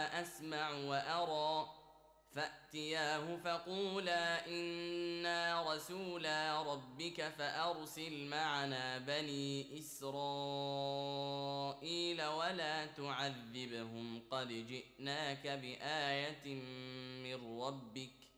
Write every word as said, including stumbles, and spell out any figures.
واسمع وارى. فاتياه فقولا انا رسولا ربك فارسل معنا بني اسرائيل ولا تعذبهم قد جئناك بايه من ربك